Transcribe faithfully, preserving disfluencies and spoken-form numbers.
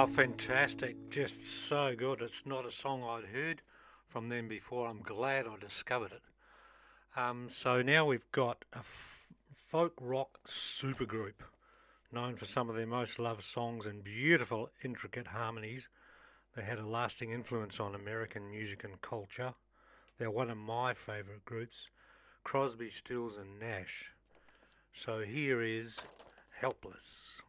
Oh, fantastic. Just so good. It's not a song I'd heard from them before. I'm glad I discovered it. Um, so now we've got a f- folk rock supergroup known for some of their most loved songs and beautiful, intricate harmonies. They had a lasting influence on American music and culture. They're one of my favourite groups, Crosby, Stills and Nash. So here is Helpless.